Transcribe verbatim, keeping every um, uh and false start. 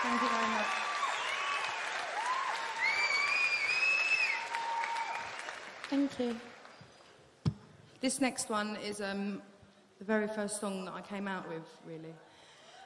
Thank you very much. Thank you. This next one is um, the very first song that I came out with, really.